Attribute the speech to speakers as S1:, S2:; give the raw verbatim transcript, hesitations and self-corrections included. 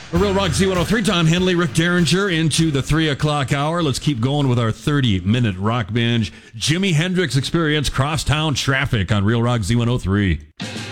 S1: A Real Rock Z one oh three, Tom Henley, Rick Derringer into the three o'clock hour. Let's keep going with our thirty-minute rock binge. Jimi Hendrix Experience, Crosstown Traffic on Real Rock Z one oh three.